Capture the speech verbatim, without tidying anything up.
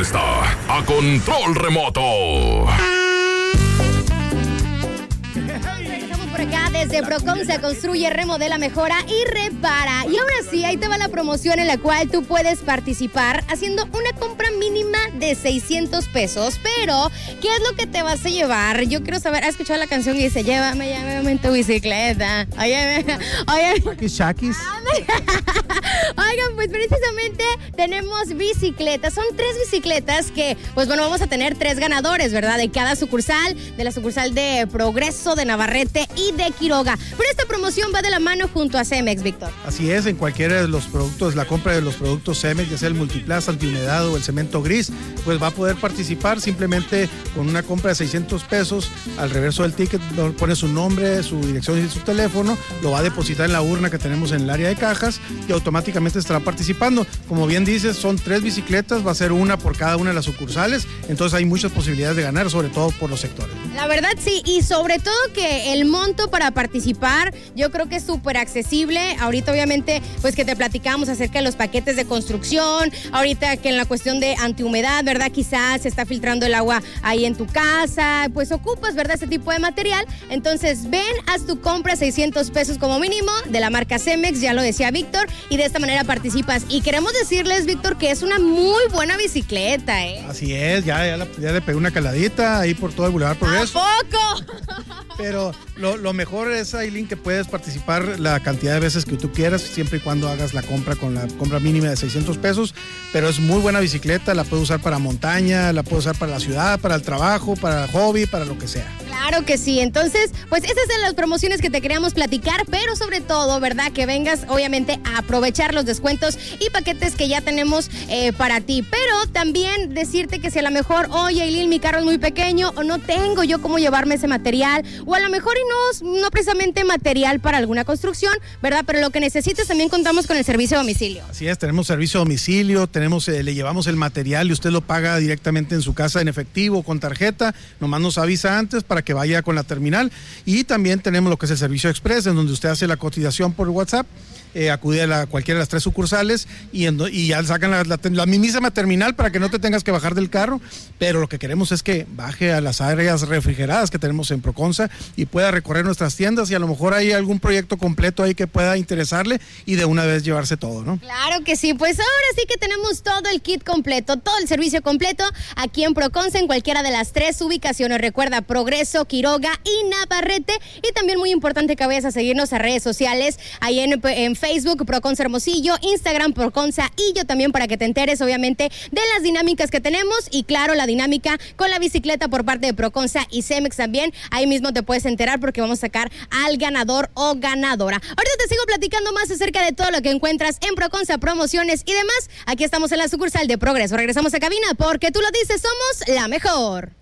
está a control remoto. Acá desde Proconsa construye, remodela, mejora y repara. Y ahora sí, ahí te va la promoción en la cual tú puedes participar haciendo una compra mínima de seiscientos pesos. Pero, ¿qué es lo que te vas a llevar? Yo quiero saber, ¿has escuchado la canción que dice, llévame, llévame en tu bicicleta? Oye, oye. Shakis, shakis. Oigan, pues precisamente tenemos bicicletas. Son tres bicicletas que, pues bueno, vamos a tener tres ganadores, ¿verdad? De cada sucursal, de la sucursal de Progreso, de Navarrete y de Quiroga. Pero esta promoción va de la mano junto a Cemex, Víctor. Así es, en cualquiera de los productos, la compra de los productos Cemex, ya sea el Multiplaza, antihumedad o el cemento gris, pues va a poder participar simplemente con una compra de seiscientos pesos. Al reverso del ticket pone su nombre, su dirección y su teléfono, lo va a depositar en la urna que tenemos en el área de cajas y automáticamente estará participando. Como bien dices, son tres bicicletas, va a ser una por cada una de las sucursales, entonces hay muchas posibilidades de ganar, sobre todo por los sectores. La verdad sí, y sobre todo que el monto para participar yo creo que es súper accesible. Ahorita obviamente pues que te platicamos acerca de los paquetes de construcción, ahorita que en la cuestión de antihumedad, ¿verdad? Quizás se está filtrando el agua ahí en tu casa, pues ocupas, ¿verdad? Ese tipo de material. Entonces ven, haz tu compra, seiscientos pesos como mínimo de la marca Cemex, ya lo decía Víctor, y de esta manera participas. Y queremos decirles, Víctor, que es una muy buena bicicleta, ¿eh? Así es, ya, ya, la, ya le pegué una caladita ahí por todo el Boulevard Progreso. ¿A poco? Pero lo, lo mejor es, Aileen, que puedes participar la cantidad de veces que tú quieras, siempre y cuando hagas la compra con la compra mínima de seiscientos pesos, pero es muy buena bicicleta, la puedes usar para montaña, la puedes usar para la ciudad, para el trabajo, para el hobby, para lo que sea. Claro que sí, entonces, pues esas son las promociones que te queríamos platicar, pero sobre todo, ¿verdad? Que vengas, obviamente, a aprovechar los descuentos y paquetes que ya tenemos eh, para ti, pero también decirte que si a lo mejor, oye, Aileen, mi carro es muy pequeño, o no tengo yo cómo llevarme ese material, o a lo mejor y no, no precisamente material para alguna construcción, ¿verdad? Pero lo que necesites, también contamos con el servicio de domicilio. Así es, tenemos servicio a domicilio, tenemos, eh, le llevamos el material y usted lo paga directamente en su casa en efectivo o con tarjeta, nomás nos avisa antes para que vaya con la terminal, y también tenemos lo que es el servicio express, en donde usted hace la cotización por WhatsApp, eh, acude a la, cualquiera de las tres sucursales y, en, y ya sacan la, la, la mismísima terminal para que no te tengas que bajar del carro, pero lo que queremos es que baje a las áreas refrigeradas que tenemos en Proconsa y pueda recorrer nuestras tiendas, y a lo mejor hay algún proyecto completo ahí que pueda interesarle y de una vez llevarse todo, ¿no? Claro que sí, pues ahora sí que tenemos todo el kit completo, todo el servicio completo aquí en Proconsa, en cualquiera de las tres ubicaciones. Recuerda, Progreso, Quiroga y Navarrete, y también muy importante que vayas a seguirnos a redes sociales, ahí en, en Facebook, Proconsa Hermosillo, Instagram, Proconsa y yo también, para que te enteres obviamente de las dinámicas que tenemos, y claro, la dinámica con la bicicleta por parte de Proconsa y Cemex también, ahí mismo te puedes enterar porque vamos a sacar al ganador o ganadora. Ahorita te sigo platicando más acerca de todo lo que encuentras en Proconsa, promociones y demás. Aquí estamos en la sucursal de Progreso. Regresamos a cabina porque tú lo dices, somos la mejor.